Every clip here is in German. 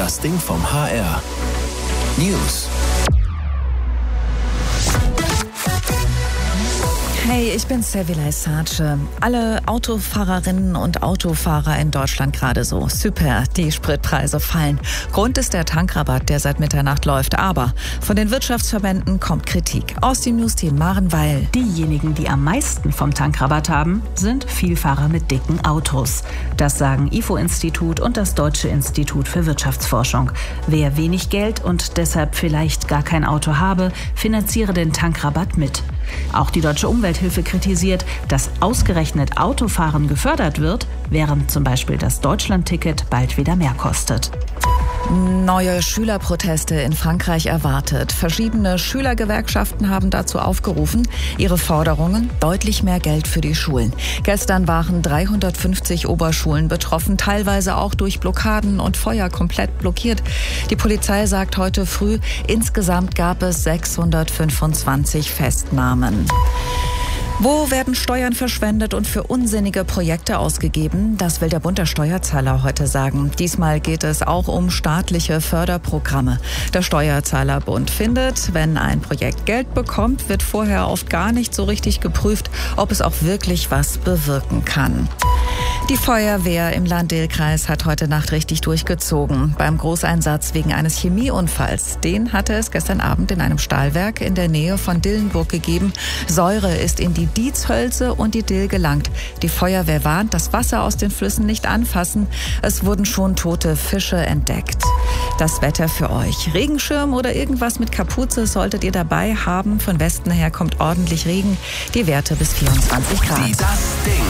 Das Ding vom HR. News. Hey, ich bin Sevilay Sace. Alle Autofahrerinnen und Autofahrer in Deutschland gerade so. Super, die Spritpreise fallen. Grund ist der Tankrabatt, der seit Mitternacht läuft. Aber von den Wirtschaftsverbänden kommt Kritik. Aus dem News-Team Maren Weil. Diejenigen, die am meisten vom Tankrabatt haben, sind Vielfahrer mit dicken Autos. Das sagen IFO-Institut und das Deutsche Institut für Wirtschaftsforschung. Wer wenig Geld und deshalb vielleicht gar kein Auto habe, finanziere den Tankrabatt mit. Auch die Deutsche Umwelthilfe kritisiert, dass ausgerechnet Autofahren gefördert wird, während zum Beispiel das Deutschlandticket bald wieder mehr kostet. Neue Schülerproteste in Frankreich erwartet. Verschiedene Schülergewerkschaften haben dazu aufgerufen, ihre Forderungen: deutlich mehr Geld für die Schulen. Gestern waren 350 Oberschulen betroffen, teilweise auch durch Blockaden und Feuer komplett blockiert. Die Polizei sagt heute früh, insgesamt gab es 625 Festnahmen. Wo werden Steuern verschwendet und für unsinnige Projekte ausgegeben? Das will der Bund der Steuerzahler heute sagen. Diesmal geht es auch um staatliche Förderprogramme. Der Steuerzahlerbund findet, wenn ein Projekt Geld bekommt, wird vorher oft gar nicht so richtig geprüft, ob es auch wirklich was bewirken kann. Die Feuerwehr im Lahn-Dill-Kreis hat heute Nacht richtig durchgezogen. Beim Großeinsatz wegen eines Chemieunfalls. Den hatte es gestern Abend in einem Stahlwerk in der Nähe von Dillenburg gegeben. Säure ist in die Diezhölze und die Dill gelangt. Die Feuerwehr warnt, das Wasser aus den Flüssen nicht anfassen. Es wurden schon tote Fische entdeckt. Das Wetter für euch. Regenschirm oder irgendwas mit Kapuze solltet ihr dabei haben. Von Westen her kommt ordentlich Regen. Die Werte bis 24 Grad. Das Ding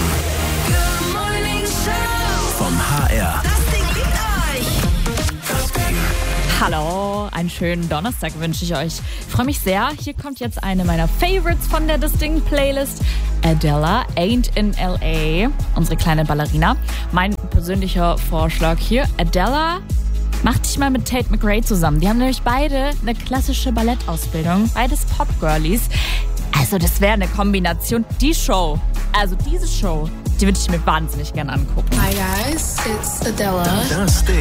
vom HR. Das Ding liebt euch. Das Ding. Hallo, einen schönen Donnerstag wünsche ich euch. Ich freue mich sehr. Hier kommt jetzt eine meiner Favorites von der Das Ding Playlist. Adele, Ain't in L.A., unsere kleine Ballerina. Mein persönlicher Vorschlag hier. Adele, mach dich mal mit Tate McRae zusammen. Die haben nämlich beide eine klassische Ballettausbildung. Beides Pop-Girlies. Also das wäre eine Kombination. Diese Show, die würde ich mir wahnsinnig gerne angucken. Hi guys, it's Adele. Das Ding.